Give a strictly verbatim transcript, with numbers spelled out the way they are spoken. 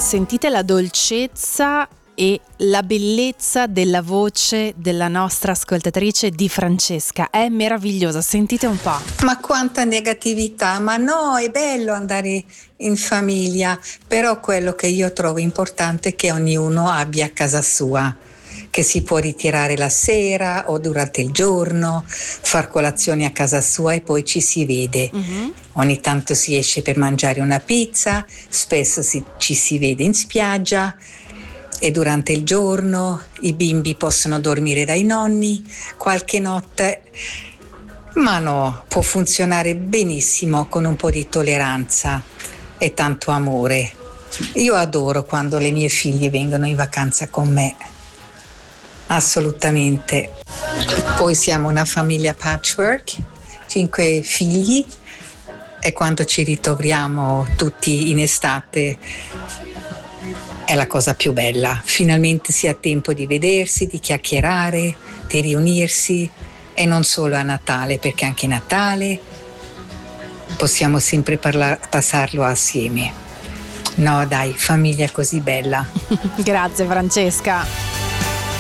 Sentite la dolcezza e la bellezza della voce della nostra ascoltatrice Di Francesca, è meravigliosa, sentite un po'. Ma quanta negatività, ma no, è bello andare in famiglia, però quello che io trovo importante è che ognuno abbia casa sua, che si può ritirare la sera o durante il giorno, far colazione a casa sua e poi ci si vede. Uh-huh. Ogni tanto si esce per mangiare una pizza, spesso si, ci si vede in spiaggia. E durante il giorno i bimbi possono dormire dai nonni qualche notte, ma no, può funzionare benissimo con un po' di tolleranza e tanto amore. Io adoro quando le mie figlie vengono in vacanza con me, assolutamente. Poi siamo una famiglia patchwork, cinque figli, e quando ci ritroviamo tutti in estate è la cosa più bella. Finalmente si ha tempo di vedersi, di chiacchierare, di riunirsi, e non solo a Natale, perché anche a Natale possiamo sempre parla- passarlo assieme. No, dai, famiglia così bella. Grazie Francesca.